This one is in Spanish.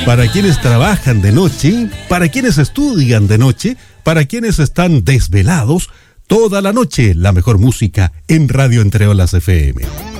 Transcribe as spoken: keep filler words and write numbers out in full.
para quienes trabajan de noche, para quienes estudian de noche, para quienes están desvelados, toda la noche la mejor música en Radio Entre Olas F M.